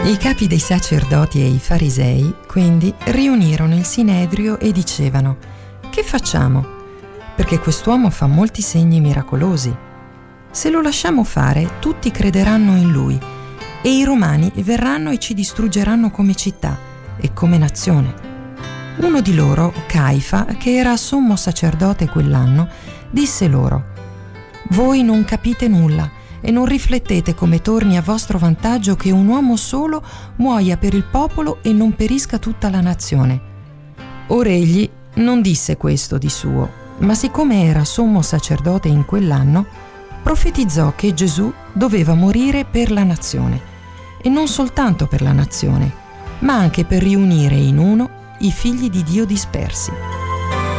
I capi dei sacerdoti e i farisei quindi riunirono il Sinedrio e dicevano: «Che facciamo? Perché quest'uomo fa molti segni miracolosi. Se lo lasciamo fare, tutti crederanno in lui e i Romani verranno e ci distruggeranno come città e come nazione». Uno di loro, Caifa, che era sommo sacerdote quell'anno, disse loro: «Voi non capite nulla e non riflettete come torni a vostro vantaggio che un uomo solo muoia per il popolo e non perisca tutta la nazione». Ora egli non disse questo di suo, ma siccome era sommo sacerdote in quell'anno, profetizzò che Gesù doveva morire per la nazione, e non soltanto per la nazione, ma anche per riunire in uno i figli di Dio dispersi.